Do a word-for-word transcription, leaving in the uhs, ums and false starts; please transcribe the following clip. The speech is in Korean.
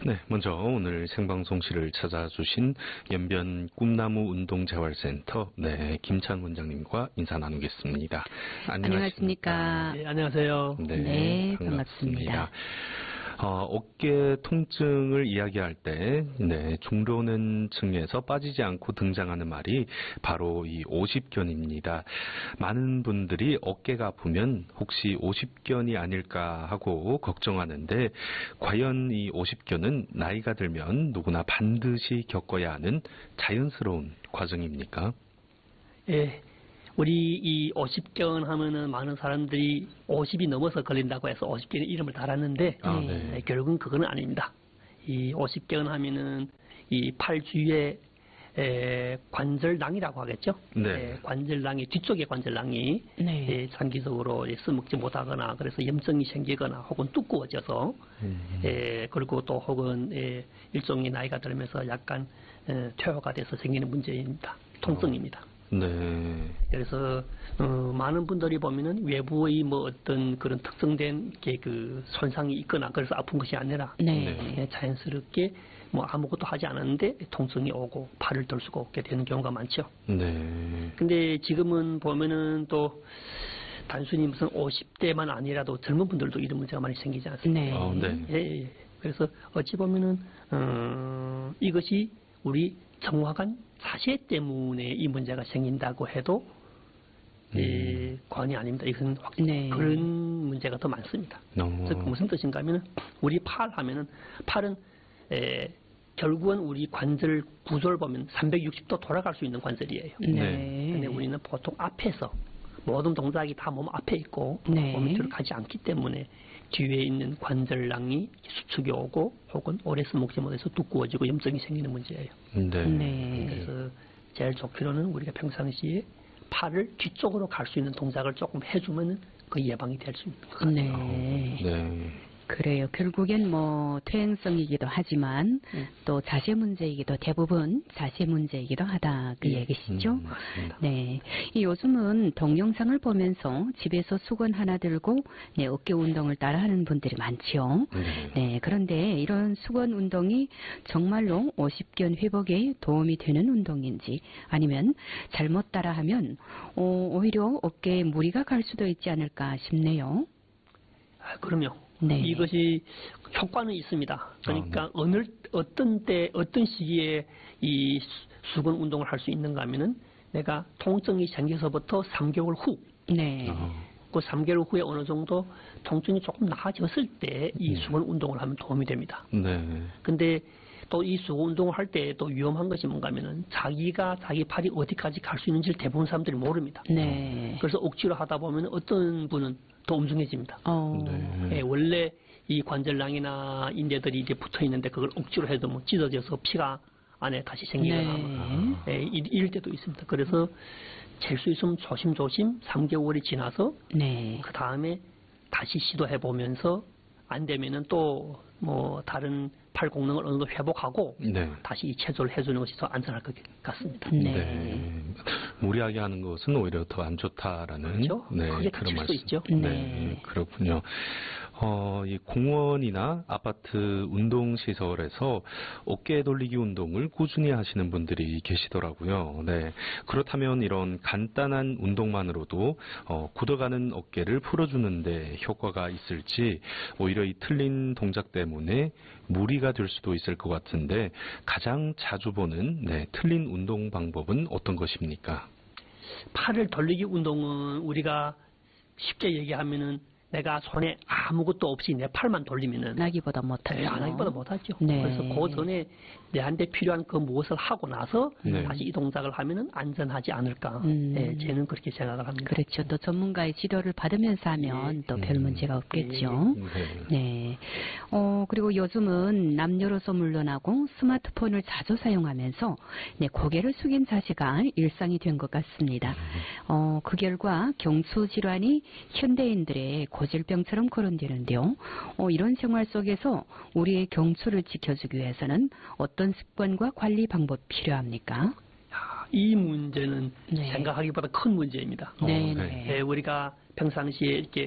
네, 먼저 오늘 생방송실을 찾아주신 연변 꿈나무 운동재활센터 네, 김찬 원장님과 인사 나누겠습니다. 안녕하십니까? 네, 안녕하세요. 네, 네, 반갑습니다. 반갑습니다. 어, 어깨 통증을 이야기할 때, 네, 중로는 층에서 빠지지 않고 등장하는 말이 바로 이 오십견입니다. 많은 분들이 어깨가 아프면 혹시 오십견이 아닐까 하고 걱정하는데, 과연 이 오십견은 나이가 들면 누구나 반드시 겪어야 하는 자연스러운 과정입니까? 예. 우리 이 오십견 하면은 많은 사람들이 오십이 넘어서 걸린다고 해서 오십견의 이름을 달았는데, 아, 네. 네. 네, 결국은 그건 아닙니다. 이 오십견 하면은 이 팔 주위에 에, 관절낭이라고 하겠죠. 네. 에, 관절낭이 뒤쪽에 관절낭이 네. 에, 장기적으로 에, 써먹지 못하거나 그래서 염증이 생기거나 혹은 두꺼워져서 음. 에, 그리고 또 혹은 에, 일종의 나이가 들면서 약간 에, 퇴화가 돼서 생기는 문제입니다. 통증입니다. 네. 그래서 어, 많은 분들이 보면은 외부의 뭐 어떤 그런 특정된 게 그 손상이 있거나 그래서 아픈 것이 아니라 네. 예, 자연스럽게 뭐 아무것도 하지 않았는데 통증이 오고 팔을 들 수가 없게 되는 경우가 많죠. 네. 근데 지금은 보면은 또 단순히 무슨 오십 대만 아니라도 젊은 분들도 이런 문제가 많이 생기지 않습니까? 네. 어, 네. 예, 예. 그래서 어찌 보면은 어, 이것이 우리 정확한 자세 때문에 이 문제가 생긴다고 해도 음. 예, 관이 아닙니다. 이것은 확 네. 그런 문제가 더 많습니다. 어. 즉 무슨 뜻인가 하면은 우리 팔 하면은 팔은 에, 결국은 우리 관절 구조를 보면 삼백육십 도 돌아갈 수 있는 관절이에요. 네. 근데 우리는 보통 앞에서 모든 동작이 다 몸 앞에 있고 네. 몸 밑으로 가지 않기 때문에 뒤에 있는 관절낭이 수축이 오고 혹은 오래 써먹지 못해서 두꺼워지고 염증이 생기는 문제예요. 네. 네. 그래서 제일 좋기로는 우리가 평상시에 팔을 뒤쪽으로 갈 수 있는 동작을 조금 해주면 그 예방이 될 수 있는 것 같아요. 네. 네. 그래요. 결국엔 뭐 퇴행성이기도 하지만 음. 또 자세 문제이기도 대부분 자세 문제이기도 하다 그 예. 얘기시죠? 음, 맞습니다. 네. 이 요즘은 동영상을 보면서 집에서 수건 하나 들고 네, 어깨 운동을 따라하는 분들이 많지요. 네. 네. 그런데 이런 수건 운동이 정말로 오십견 회복에 도움이 되는 운동인지 아니면 잘못 따라하면 어, 오히려 어깨에 무리가 갈 수도 있지 않을까 싶네요. 아, 그럼요. 네. 이것이 효과는 있습니다. 그러니까 아, 네. 어느 어떤 때 어떤 시기에 이 수- 수건 운동을 할 수 있는가 하면은 내가 통증이 생겨서부터 삼 개월 후, 네. 어. 그 삼 개월 후에 어느 정도 통증이 조금 나아졌을 때 이 음. 수건 운동을 하면 도움이 됩니다. 네. 근데 또 이 수건 운동을 할 때 또 위험한 것이 뭔가 하면은 자기가 자기 팔이 어디까지 갈 수 있는지를 대부분 사람들이 모릅니다. 네. 그래서 억지로 하다 보면 어떤 분은 더 엄중해집니다. 어. 네. 예, 원래 이 관절낭이나 인대들이 이제 붙어 있는데 그걸 억지로 해도 뭐 찢어져서 피가 안에 다시 생기거나 네. 예, 이- 이럴 때도 있습니다. 그래서 잴 수 있으면 조심조심 삼 개월이 지나서 네. 그 다음에 다시 시도해 보면서 안 되면은 또 뭐 다른 팔功能을 어느 정도 회복하고 네. 다시 이 체조를 해주는 것이 더 안전할 것 같습니다. 네. 네. 무리하게 하는 것은 오히려 더 안 좋다라는 그렇죠? 네, 크게 그런 다칠 수도 말씀. 있죠. 네, 네. 그렇군요. 어, 이 공원이나 아파트 운동 시설에서 어깨 돌리기 운동을 꾸준히 하시는 분들이 계시더라고요. 네. 그렇다면 이런 간단한 운동만으로도 어, 굳어가는 어깨를 풀어주는데 효과가 있을지 오히려 이 틀린 동작 때문에 무리가 될 수도 있을 것 같은데 가장 자주 보는 네, 틀린 운동 방법은 어떤 것입니까? 팔을 돌리기 운동은 우리가 쉽게 얘기하면은 내가 손에 아무것도 없이 내 팔만 돌리면은 나기보다 못하죠. 네, 안 하기보다 못하죠. 네. 그래서 그 전에 내한테 필요한 그 무엇을 하고 나서 네. 다시 이 동작을 하면은 안전하지 않을까. 음. 네, 저는 그렇게 생각을 합니다. 그렇죠. 또 전문가의 지도를 받으면서 하면 예. 또 별 음. 문제가 없겠죠. 네. 네. 어, 그리고 요즘은 남녀로서 물론하고 스마트폰을 자주 사용하면서 네, 고개를 숙인 자세가 일상이 된 것 같습니다. 어, 그 결과 경추 질환이 현대인들의 고질병처럼 거론되는데요. 어, 이런 생활 속에서 우리의 경추를 지켜주기 위해서는 어떤 습관과 관리 방법이 필요합니까? 야, 이 문제는 네. 생각하기보다 큰 문제입니다. 네, 어, 네. 예, 우리가 평상시에 이렇게